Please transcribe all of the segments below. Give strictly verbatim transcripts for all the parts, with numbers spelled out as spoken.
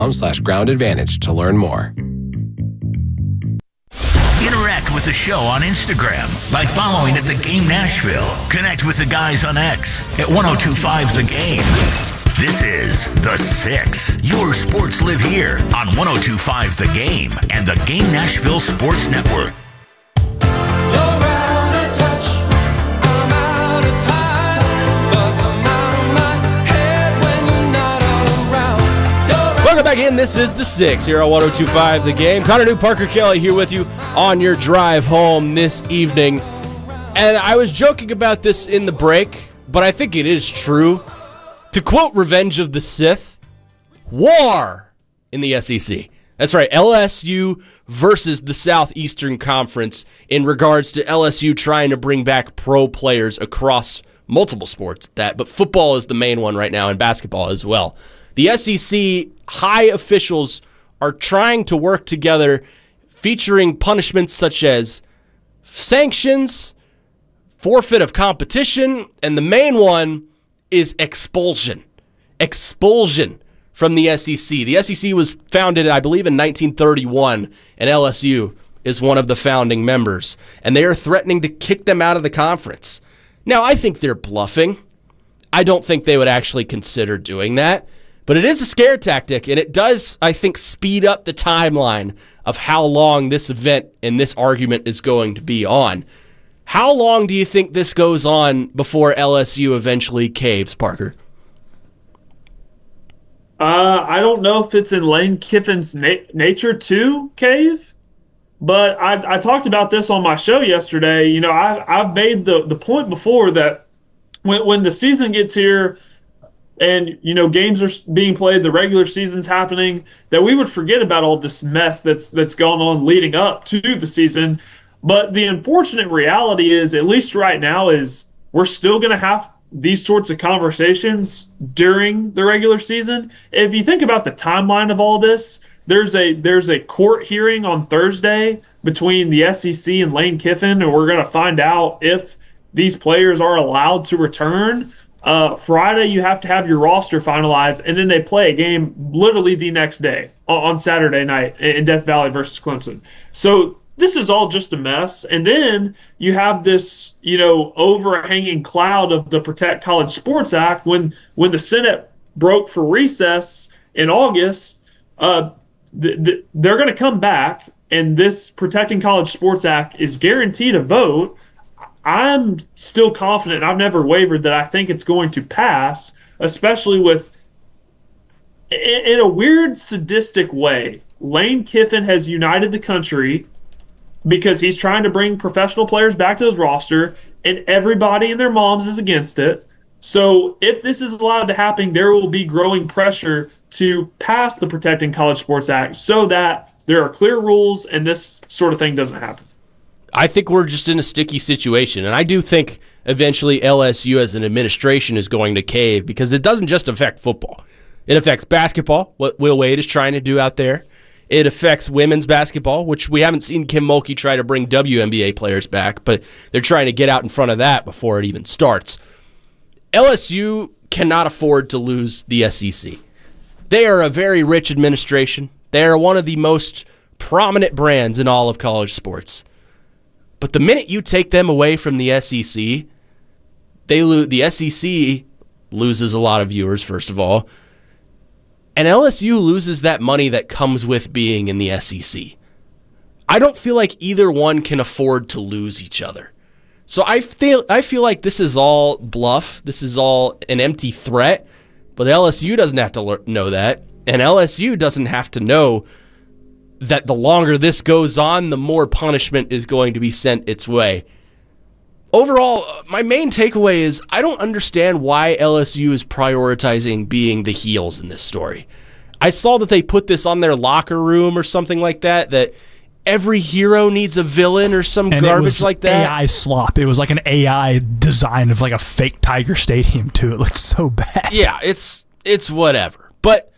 slash ground advantage to learn more. Interact with the show on Instagram by following at The Game Nashville. Connect with the guys on X at ten twenty-five The Game. This is The Six. Your sports live here on ten twenty-five The Game and the Game Nashville Sports Network. Welcome back in. This is The Six here on ten twenty-five The Game. Connor New, Parker Kelly here with you on your drive home this evening. And I was joking about this in the break, but I think it is true. To quote Revenge of the Sith, war in the S E C. That's right, L S U versus the Southeastern Conference in regards to L S U trying to bring back pro players across multiple sports. That, but football is the main one right now, and basketball as well. The S E C high officials are trying to work together, featuring punishments such as sanctions, forfeit of competition, and the main one is expulsion. Expulsion from the S E C. The S E C was founded, I believe, in nineteen thirty-one, and L S U is one of the founding members, and they are threatening to kick them out of the conference. Now, I think they're bluffing. I don't think they would actually consider doing that. But it is a scare tactic, and it does, I think, speed up the timeline of how long this event and this argument is going to be on. How long do you think this goes on before L S U eventually caves, Parker? Uh, I don't know if it's in Lane Kiffin's na- nature to cave, but I, I talked about this on my show yesterday. You know, I, I've made the, the point before that when, when the season gets here, and, you know, games are being played, the regular season's happening, that we would forget about all this mess that's that's gone on leading up to the season. But the unfortunate reality is, at least right now, is we're still going to have these sorts of conversations during the regular season. If you think about the timeline of all this, there's a there's a court hearing on Thursday between the S E C and Lane Kiffin, and we're going to find out if these players are allowed to return. Uh, Friday, you have to have your roster finalized, and then they play a game literally the next day on Saturday night in Death Valley versus Clemson. So this is all just a mess. And then you have this, you know, overhanging cloud of the Protect College Sports Act. When when the Senate broke for recess in August, uh, th- th- they're going to come back, and this Protecting College Sports Act is guaranteed a vote. I'm still confident, I've never wavered, that I think it's going to pass, especially with, in a weird, sadistic way, Lane Kiffin has united the country because he's trying to bring professional players back to his roster, and everybody and their moms is against it. So if this is allowed to happen, there will be growing pressure to pass the Protecting College Sports Act so that there are clear rules and this sort of thing doesn't happen. I think we're just in a sticky situation, and I do think eventually L S U as an administration is going to cave because it doesn't just affect football. It affects basketball, what Will Wade is trying to do out there. It affects women's basketball, which we haven't seen Kim Mulkey try to bring W N B A players back, but they're trying to get out in front of that before it even starts. L S U cannot afford to lose the S E C. They are a very rich administration. They are one of the most prominent brands in all of college sports. But the minute you take them away from the S E C, they lo- the S E C loses a lot of viewers, first of all, and L S U loses that money that comes with being in the S E C. I don't feel like either one can afford to lose each other. So I feel I feel like this is all bluff. This is all an empty threat, but L S U doesn't have to le- know that, and L S U doesn't have to know that the longer this goes on, the more punishment is going to be sent its way. Overall, my main takeaway is I don't understand why L S U is prioritizing being the heels in this story. I saw that they put this on their locker room or something like that, that every hero needs a villain or some and garbage it was like that. A I slop. It was like an A I design of like a fake Tiger Stadium, too. It looked so bad. Yeah, it's it's whatever. But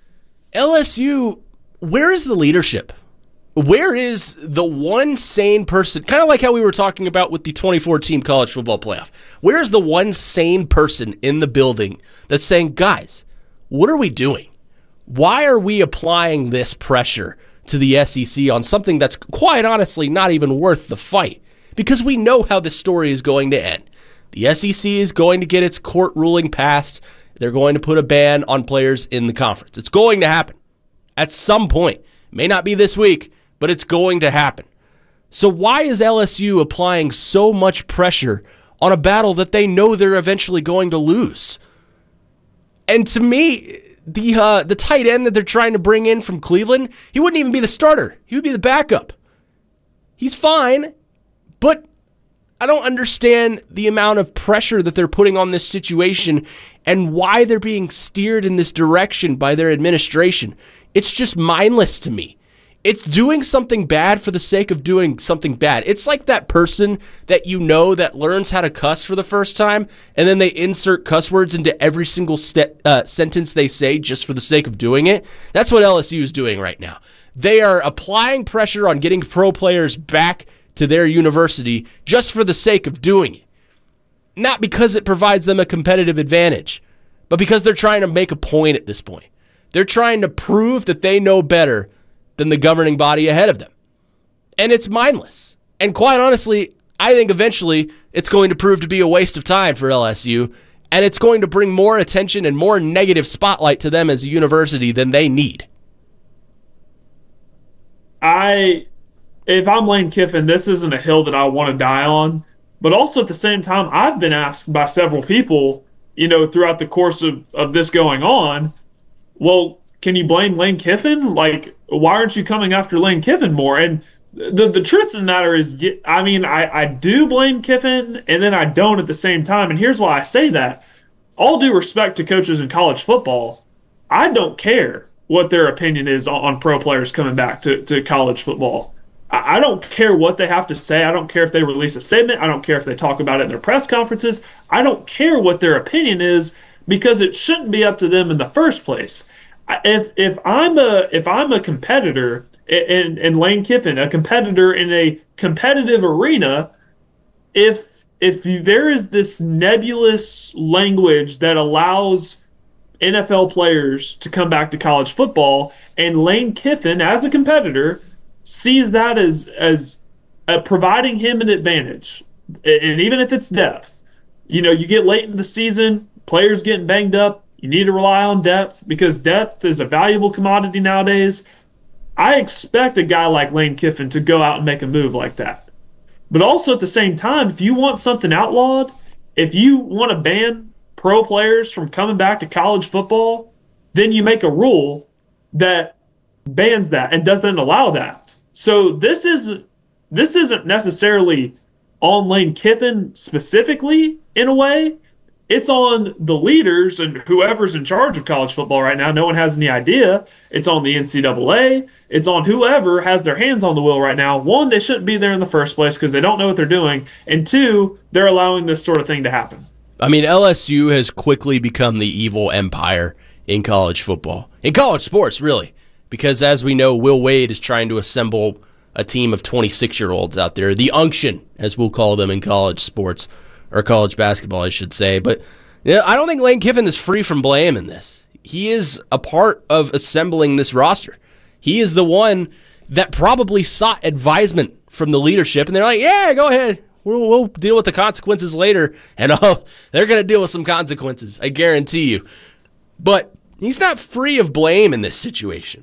L S U... where is the leadership? Where is the one sane person? Kind of like how we were talking about with the twenty fourteen college football playoff. Where is the one sane person in the building that's saying, guys, what are we doing? Why are we applying this pressure to the S E C on something that's quite honestly not even worth the fight? Because we know how this story is going to end. The S E C is going to get its court ruling passed. They're going to put a ban on players in the conference. It's going to happen at some point. It may not be this week, but it's going to happen. So why is L S U applying so much pressure on a battle that they know they're eventually going to lose? And to me, the uh, the tight end that they're trying to bring in from Cleveland, he wouldn't even be the starter. He would be the backup. He's fine, but I don't understand the amount of pressure that they're putting on this situation and why they're being steered in this direction by their administration. It's just mindless to me. It's doing something bad for the sake of doing something bad. It's like that person that you know that learns how to cuss for the first time, and then they insert cuss words into every single st- uh, sentence they say just for the sake of doing it. That's what L S U is doing right now. They are applying pressure on getting pro players back to their university just for the sake of doing it. Not because it provides them a competitive advantage, but because they're trying to make a point at this point. They're trying to prove that they know better than the governing body ahead of them. And it's mindless. And quite honestly, I think eventually it's going to prove to be a waste of time for L S U, and it's going to bring more attention and more negative spotlight to them as a university than they need. I, if I'm Lane Kiffin, this isn't a hill that I want to die on. But also at the same time, I've been asked by several people, you know, throughout the course of, of this going on, well, can you blame Lane Kiffin? Like, why aren't you coming after Lane Kiffin more? And the the truth of the matter is, I mean, I, I do blame Kiffin, and then I don't at the same time. And here's why I say that. All due respect to coaches in college football, I don't care what their opinion is on, on pro players coming back to, to college football. I, I don't care what they have to say. I don't care if they release a statement. I don't care if they talk about it in their press conferences. I don't care what their opinion is, because it shouldn't be up to them in the first place. If if I'm a if I'm a competitor in, in Lane Kiffin, a competitor in a competitive arena, if if there is this nebulous language that allows N F L players to come back to college football, and Lane Kiffin as a competitor sees that as as uh, providing him an advantage, and even if it's depth, you know, you get late in the season, players getting banged up. You need to rely on depth because depth is a valuable commodity nowadays. I expect a guy like Lane Kiffin to go out and make a move like that. But also at the same time, if you want something outlawed, if you want to ban pro players from coming back to college football, then you make a rule that bans that and doesn't allow that. So this is this isn't necessarily on Lane Kiffin specifically in a way. It's on the leaders and whoever's in charge of college football right now. No one has any idea. It's on the N C double A. It's on whoever has their hands on the wheel right now. One, they shouldn't be there in the first place because they don't know what they're doing. And two, they're allowing this sort of thing to happen. I mean, L S U has quickly become the evil empire in college football. In college sports, really. Because as we know, Will Wade is trying to assemble a team of twenty-six-year-olds out there. The unction, as we'll call them in college sports. Or college basketball, I should say. But you know, I don't think Lane Kiffin is free from blame in this. He is a part of assembling this roster. He is the one that probably sought advisement from the leadership, and they're like, yeah, go ahead. We'll, we'll deal with the consequences later. And oh, they're going to deal with some consequences, I guarantee you. But he's not free of blame in this situation.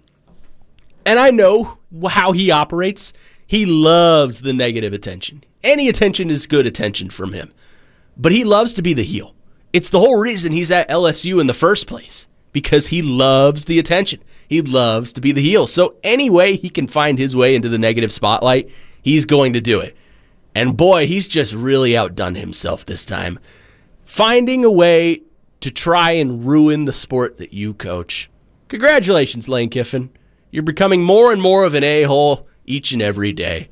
And I know how he operates. He loves the negative attention. Any attention is good attention from him. But he loves to be the heel. It's the whole reason he's at L S U in the first place, because he loves the attention. He loves to be the heel. So any way he can find his way into the negative spotlight, he's going to do it. And boy, he's just really outdone himself this time. Finding a way to try and ruin the sport that you coach. Congratulations, Lane Kiffin. You're becoming more and more of an a-hole each and every day.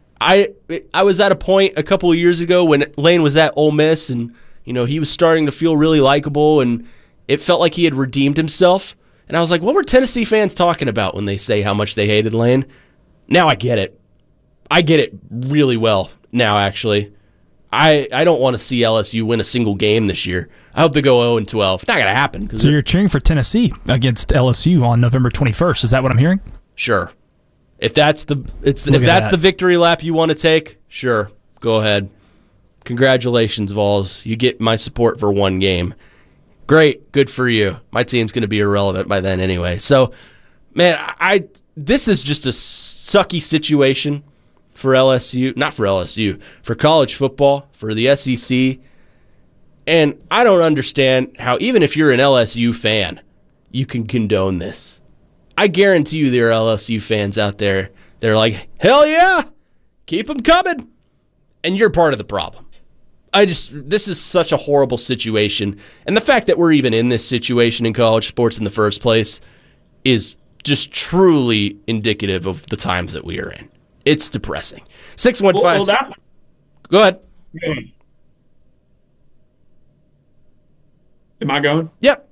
I I was at a point a couple of years ago when Lane was at Ole Miss, and you know he was starting to feel really likable, and it felt like he had redeemed himself. And I was like, what were Tennessee fans talking about when they say how much they hated Lane? Now I get it. I get it really well now, actually. I, I don't want to see L S U win a single game this year. I hope they go oh and twelve. Not going to happen. So you're cheering for Tennessee against L S U on November twenty-first. Is that what I'm hearing? Sure. If that's the it's if that's that. the victory lap you want to take, sure, go ahead. Congratulations, Vols. You get my support for one game. Great, good for you. My team's going to be irrelevant by then anyway. So, man, I this is just a sucky situation for L S U, not for L S U, for college football, for the S E C. And I don't understand how, even if you're an L S U fan, you can condone this. I guarantee you there are L S U fans out there that are like, hell yeah, keep them coming. And you're part of the problem. I just, this is such a horrible situation. And the fact that we're even in this situation in college sports in the first place is just truly indicative of the times that we are in. It's depressing. six one five. Well, well, that's... Go ahead. Am I going? Yep.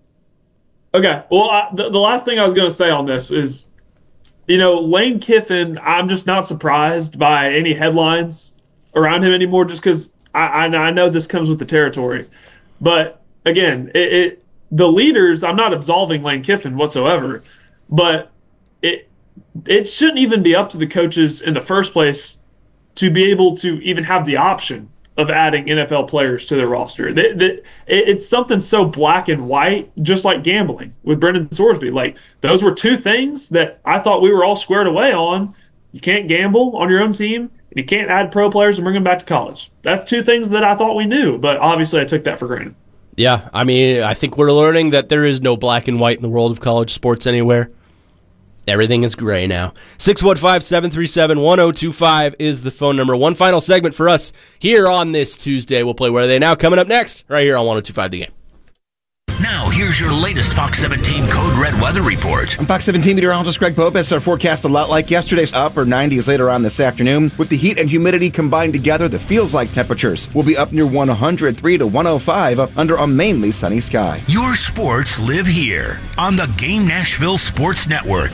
Okay. Well, I, the, the last thing I was going to say on this is, you know, Lane Kiffin, I'm just not surprised by any headlines around him anymore, just because I, I, I know this comes with the territory. But, again, it, it the leaders, I'm not absolving Lane Kiffin whatsoever, but it it shouldn't even be up to the coaches in the first place to be able to even have the option of adding N F L players to their roster. They, they, it, it's something so black and white, just like gambling with Brendan Sorsby. Like, those were two things that I thought we were all squared away on. You can't gamble on your own team, and you can't add pro players and bring them back to college. That's two things that I thought we knew, but obviously I took that for granted. Yeah, I mean, I think we're learning that there is no black and white in the world of college sports anywhere. Everything is gray now. six one five, seven three seven, one oh two five is the phone number. One final segment for us here on this Tuesday. We'll play Where Are They Now? Coming up next, right here on one oh two five The Game. Now, here's your latest Fox seventeen Code Red weather report. I'm Fox seventeen meteorologist Greg Popes. Our forecast a lot like yesterday's, upper nineties later on this afternoon. With the heat and humidity combined together, the feels-like temperatures will be up near one hundred three to one oh five under a mainly sunny sky. Your sports live here on the Game Nashville Sports Network.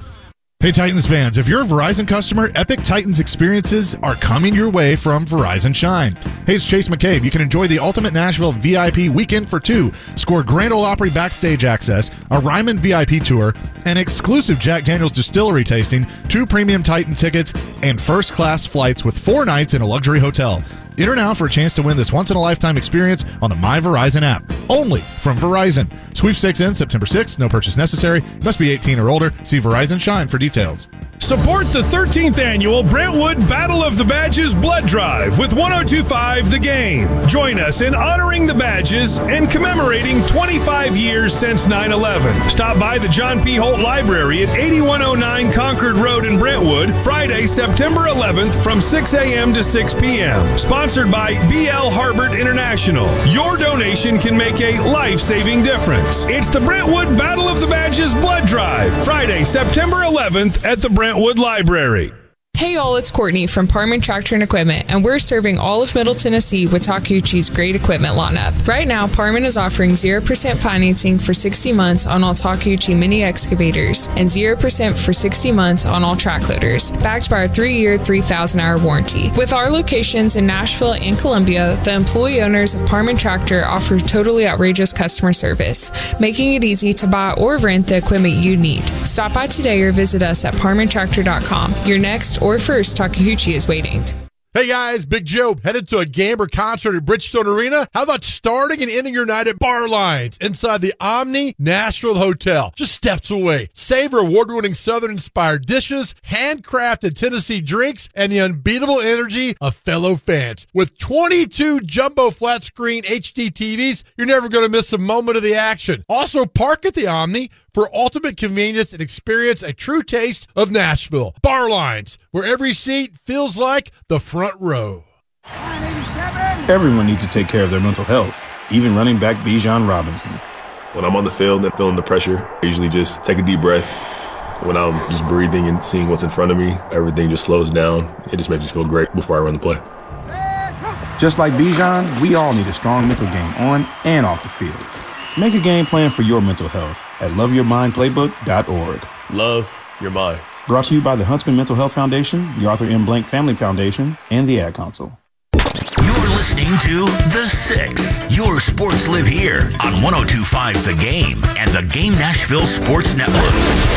Hey Titans fans, if you're a Verizon customer, Epic Titans experiences are coming your way from Verizon Shine. Hey, it's Chase McCabe. You can enjoy the Ultimate Nashville V I P Weekend for two, score Grand Ole Opry backstage access, a Ryman V I P tour, an exclusive Jack Daniels distillery tasting, two premium Titan tickets, and first-class flights with four nights in a luxury hotel. Enter now for a chance to win this once-in-a-lifetime experience on the My Verizon app. Only from Verizon. Sweepstakes ends September sixth. No purchase necessary. Must be eighteen or older. See Verizon Shine for details. Support the thirteenth annual Brentwood Battle of the Badges Blood Drive with one oh two five The Game. Join us in honoring the Badges and commemorating twenty-five years since nine eleven. Stop by the John P. Holt Library at eighty-one oh nine Concord Road in Brentwood, Friday, September eleventh from six a.m. to six p.m. Sponsored by B L Harbert International. Your donation can make a life-saving difference. It's the Brentwood Battle of the Badges Blood Drive, Friday, September eleventh at the Brentwood Library. Hey y'all, it's Courtney from Parman Tractor and Equipment, and we're serving all of Middle Tennessee with Takeuchi's great equipment lineup. Right now, Parman is offering zero percent financing for sixty months on all Takeuchi mini excavators and zero percent for sixty months on all track loaders, backed by our three-year, three thousand hour warranty. With our locations in Nashville and Columbia, the employee owners of Parman Tractor offer totally outrageous customer service, making it easy to buy or rent the equipment you need. Stop by today or visit us at parman tractor dot com. Your next or first Takeuchi is waiting. Hey guys, Big Joe, headed to a game or concert at Bridgestone Arena? How about starting and ending your night at Bar Lines inside the Omni Nashville Hotel, just steps away? Savor award-winning Southern-inspired dishes, handcrafted Tennessee drinks, and the unbeatable energy of fellow fans. With twenty-two jumbo flat-screen H D T Vs, you're never going to miss a moment of the action. Also, park at the Omni for ultimate convenience and experience a true taste of Nashville. Bar Lines, where every seat feels like the front row. Everyone needs to take care of their mental health, even running back Bijan Robinson. When I'm on the field and feeling the pressure, I usually just take a deep breath. When I'm just breathing and seeing what's in front of me, everything just slows down. It just makes me feel great before I run the play. Just like Bijan, we all need a strong mental game on and off the field. Make a game plan for your mental health at love your mind playbook dot org. Love your mind. Brought to you by the Huntsman Mental Health Foundation, the Arthur M. Blank Family Foundation, and the Ad Council. You're listening to The Six. Your sports live here on one oh two point five The Game and the Game Nashville Sports Network.